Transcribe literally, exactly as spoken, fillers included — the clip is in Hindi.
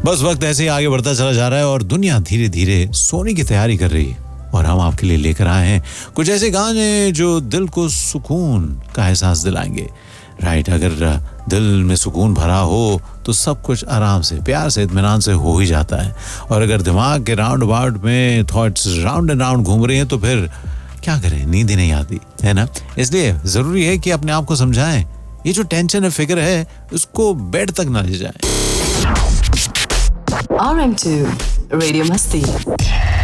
बस वक्त ऐसे ही आगे बढ़ता चला जा रहा है और दुनिया धीरे धीरे सोने की तैयारी कर रही है और हम आपके लिए लेकर आए हैं कुछ ऐसे गाने जो दिल को सुकून का एहसास दिलाएंगे। राइट, अगर दिल में सुकून भरा हो तो सब कुछ आराम से, प्यार से, इत्मीनान से हो ही जाता है। और अगर दिमाग के राउंड अबाउट में थॉट्स राउंड एंड राउंड घूम रही हैं तो फिर क्या करें, नींद ही नहीं आती है ना। इसलिए जरूरी है कि अपने आप को समझाएं, ये जो टेंशन है, फिक्र है, उसको बेड तक ना ले जाएं। R M two Radio Masti.